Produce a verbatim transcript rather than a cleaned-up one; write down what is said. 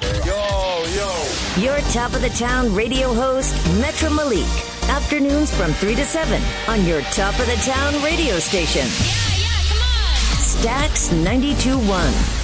Yo, yo. Your top of the town radio host, Metro Malik. Afternoons from three to seven on your top of the town radio station. Yeah, yeah, come on. Stax ninety-two point one.